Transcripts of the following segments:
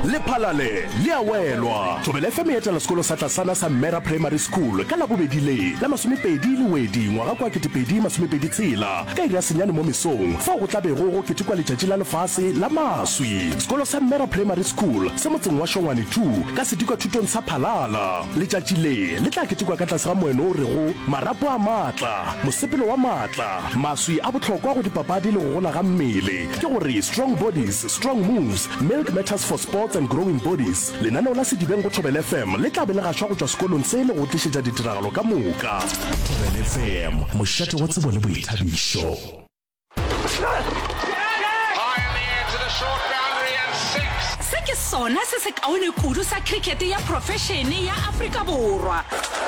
le phalale le a welwa Thobela FM e etela sekolo sa Tlasana sa Mera Primary School ka la bobedi le la 20 ngwaga kwa 2026 ka ira senyane mo mesong fa go tlabe go ketekwa letšatši la lefase la maswi sekolo sa Mera Primary School se motseng wa Shongwane 2 ka sedikwa thutong sa Phalala letšatši le tla ketekwa ka tlase ga moeno o rego marapo a matla mosepelo wa matla maswi a botlhokwa go dipapadi le go gola ga mmele ke gore strong bodies strong moves milk matters for sports and growing bodies lenaneo la sedibeng go Thobela FM le tla be le gašwa go tšwa sekolong se le go tlišetša ditiragalo ka moka Thobela FM mošate wa tsebo le boithabišo se ke sona se se kaone kudu sa cricket ya professione ya Afrika Borwa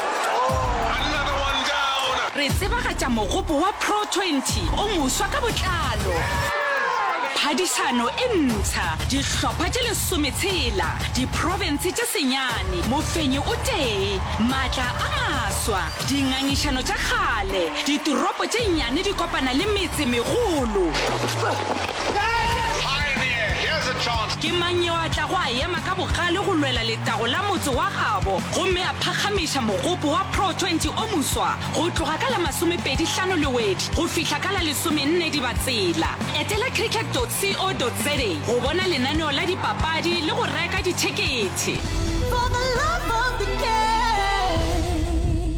re tsebagatša mogopo wa Pro 20 o moswa ka botlalo phadisano e ntsha dihlopha tše lesometshela diprovince tše senyane mofenyi o tee matla a maswa dingangišano tša kgale ditoropo tše nnyane di kopana le metse megolo ke mang yo a tla go a ema ka bogale go lwela letago la motse wa gabo gomme a phagamiša mogopo wa Pro 20 o moswa go tloga ka la 25 go fihla ka la 14 Dibatsela etela cricket.co.za go bona lenaneo la dipapadi le go reka dithekete For the love of the game.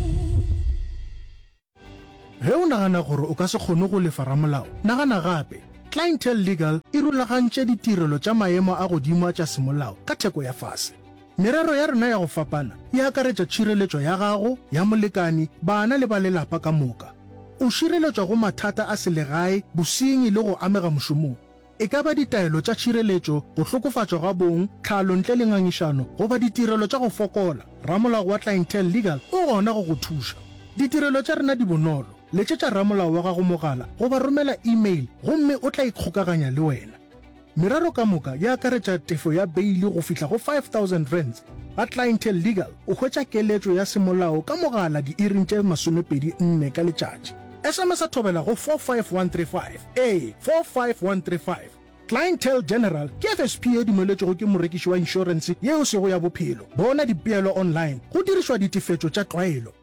He o nagana gore o ka se kgone go lefa ramolao nagana gape Clientele Legal e rulagantše ditirelo tša maemo a godimo tša semolao ka theko ya fase. Merero ya rena ya go fapana e akaretša tšhireletšo ya gago ya molekani bana le ba lelapa ka moka. O šireletšwa go mathata a selegae bosenyi le go amega mošomong. E ka ba ditaelo tša tšhireletšo go hlokofatšwa ga bong tlhalo ntle le ngangišano goba ditirelo tša go fokola ramolao wa Clientele Legal o gona go go thuša. Ditirelo tša rena di bonolo letšetša ramolao wa gago mogala goba romela email gomme o tla ikgokaganya le wena. Merero ka moka ya akaretša tefo ya beili go fihla go 5,000 rands. Ba Clientele Legal o hwetša keletšo ya semolao ka mogala di-iring tše 24 ka letšatši. SMS a Thobela go 45135 45135. Clientele General ke FSP e dumeletšego ke morekiši wa insurance yeo sego ya bophelo bona dipeelo online go dirišwa ditefetšo tša tlwaelo